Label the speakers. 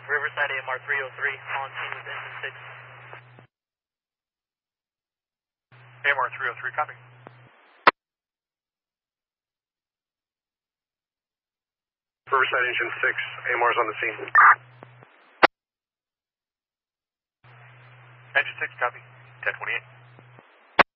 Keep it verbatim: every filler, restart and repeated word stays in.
Speaker 1: Riverside A M R three oh three, on scene with engine six.
Speaker 2: A M R three oh three, copy.
Speaker 3: Riverside engine six, A M R's on the scene.
Speaker 2: Engine six, copy. ten twenty-eight.